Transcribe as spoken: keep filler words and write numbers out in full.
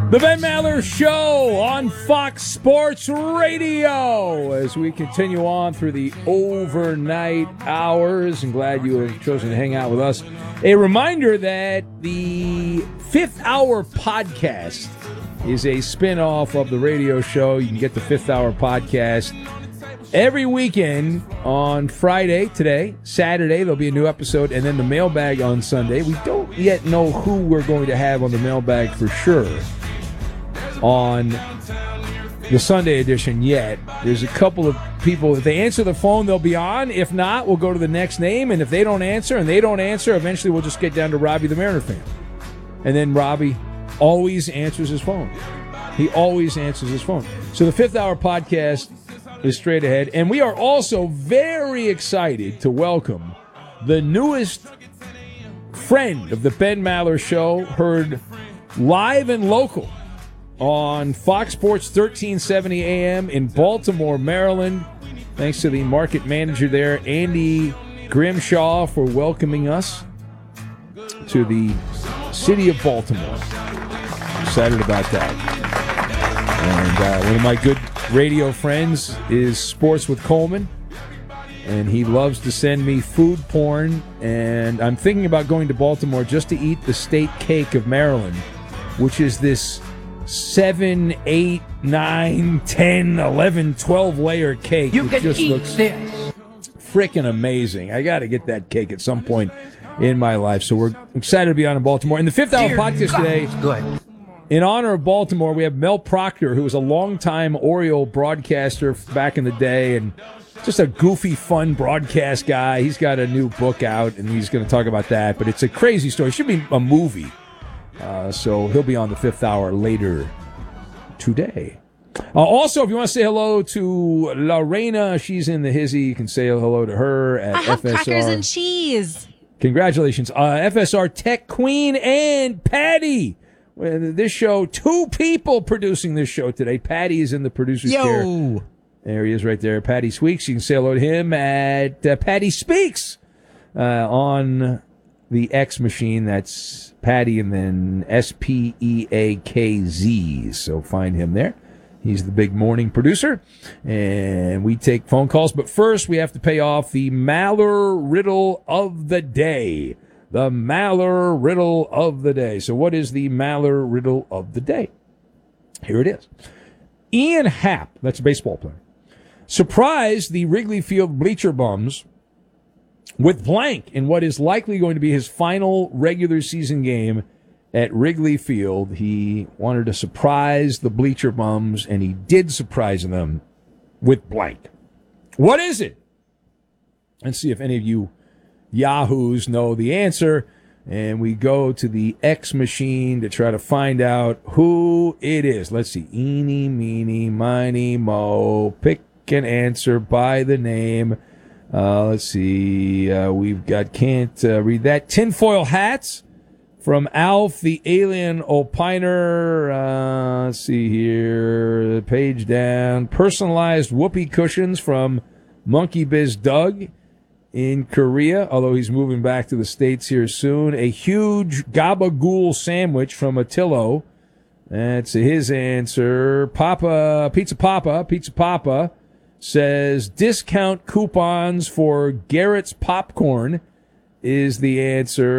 The Ben Maller Show on Fox Sports Radio as we continue on through the overnight hours. And glad you have chosen to hang out with us. A reminder that the Fifth Hour Podcast is a spinoff of the radio show. You can get the Fifth Hour Podcast every weekend on Friday, today, Saturday. There'll be a new episode, and then the mailbag on Sunday. We don't yet know who we're going to have on the mailbag for sure on the Sunday edition yet. There's a couple of people. If they answer the phone, they'll be on. If not, we'll go to the next name. And if they don't answer and they don't answer, eventually we'll just get down to Robbie the Mariner fan. And then Robbie always answers his phone. He always answers his phone. So the Fifth Hour Podcast is straight ahead. And we are also very excited to welcome the newest friend of the Ben Maller Show, heard live and local on Fox Sports thirteen seventy A M in Baltimore, Maryland. Thanks to the market manager there, Andy Grimshaw, for welcoming us to the city of Baltimore. Excited about that. And uh, one of my good radio friends is Sports with Coleman, and he loves to send me food porn, and I'm thinking about going to Baltimore just to eat the state cake of Maryland, which is this seven, eight, nine, ten, eleven, twelve layer cake. You can just eat looks this. Freaking amazing. I got to get that cake at some point in my life. So we're excited to be on in Baltimore. In the Fifth Hour Dear Podcast God, today, it's good. in honor of Baltimore, we have Mel Proctor, who was a longtime Oriole broadcaster back in the day and just a goofy, fun broadcast guy. He's got a new book out, and he's going to talk about that. But it's a crazy story. It should be a movie. Uh, so he'll be on the Fifth Hour later today. Uh, also, if you want to say hello to Lorena, she's in the hizzy. You can say hello to her at I have F S R. crackers and cheese. Congratulations. Uh, F S R Tech Queen and Patty. Well, this show, two people producing this show today. Patty is in the producer's Yo. chair. There he is right there. Patty Speaks. You can say hello to him at uh, Patty Speaks uh, on the X machine. That's Patty and then S P E A K Z. So find him there. He's the big morning producer. And we take phone calls. But first, we have to pay off the Maller Riddle of the Day. The Maller Riddle of the Day. So what is the Maller Riddle of the Day? Here it is. Ian Happ, that's a baseball player, surprised the Wrigley Field bleacher bums with blank in what is likely going to be his final regular season game at Wrigley Field. He wanted to surprise the bleacher bums, and he did surprise them with blank. What is it? Let's see if any of you yahoos know the answer. And we go to the X machine to try to find out who it is. Let's see. Eeny, meeny, miny, mo. Pick an answer by the name. Uh, let's see. Uh, we've got, can't uh, read that. Tinfoil hats from Alf the Alien Opiner. Uh, let's see here. Page down. Personalized whoopee cushions from Monkey Biz Doug in Korea, although he's moving back to the States here soon. A huge gabagool sandwich from Attillo. That's his answer. Papa, Pizza Papa, Pizza Papa says discount coupons for Garrett's Popcorn is the answer.